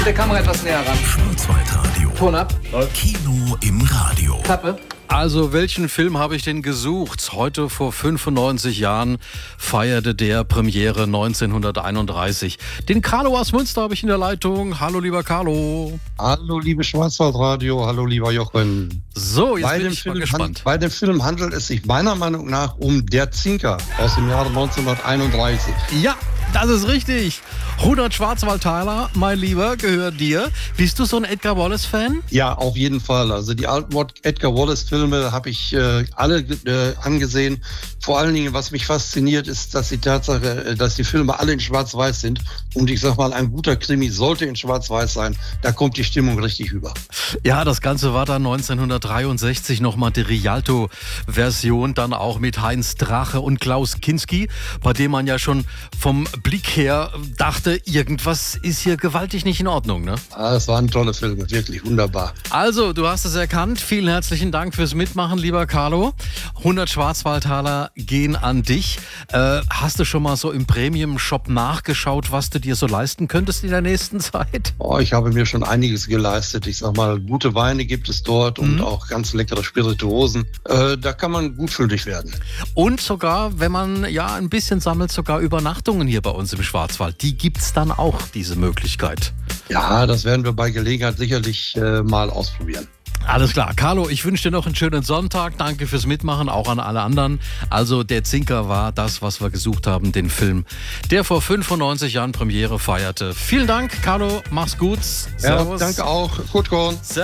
Der Kamera etwas näher ran. Schwarzwaldradio. Ton ab. Kino im Radio. Klappe. Also, welchen Film habe ich denn gesucht? Heute vor 95 Jahren feierte der Premiere 1931. Den Carlo aus Münster habe ich in der Leitung. Hallo, lieber Carlo. Hallo, liebe Schwarzwaldradio. Hallo, lieber Jochen. So, jetzt bin ich mal gespannt. Bei dem Film handelt es sich meiner Meinung nach um Der Zinker aus dem Jahre 1931. Ja, das ist richtig. 100 Schwarzwaldtaler, mein Lieber, gehört dir. Bist du so ein Edgar Wallace-Fan? Ja, auf jeden Fall. Also die alten Edgar Wallace-Filme habe ich alle angesehen. Vor allen Dingen, was mich fasziniert, ist, dass die Tatsache, dass die Filme alle in Schwarz-Weiß sind. Und ich sag mal, ein guter Krimi sollte in Schwarz-Weiß sein. Da kommt die Stimmung richtig rüber. Ja, das Ganze war dann 1963 nochmal die Rialto-Version, dann auch mit Heinz Drache und Klaus Kinski, bei dem man ja schon vom Blick her dachte, irgendwas ist hier gewaltig nicht in Ordnung, ne? Das waren tolle Filme, wirklich wunderbar. Also, du hast es erkannt. Vielen herzlichen Dank fürs Mitmachen, lieber Carlo. 100 Schwarzwaldtaler gehen an dich. Hast du schon mal so im Premium-Shop nachgeschaut, was du dir so leisten könntest in der nächsten Zeit? Oh, ich habe mir schon einiges geleistet. Ich sag mal, gute Weine gibt es dort und auch ganz leckere Spirituosen. Da kann man gut füllig werden. Und sogar, wenn man ja ein bisschen sammelt, sogar Übernachtungen hier bei uns im Schwarzwald. Die gibt's dann auch, diese Möglichkeit. Ja, das werden wir bei Gelegenheit sicherlich mal ausprobieren. Alles klar. Carlo, ich wünsche dir noch einen schönen Sonntag. Danke fürs Mitmachen, auch an alle anderen. Also Der Zinker war das, was wir gesucht haben, den Film, der vor 95 Jahren Premiere feierte. Vielen Dank, Carlo. Mach's gut. Ja, Servus. danke auch. Gut, Korn.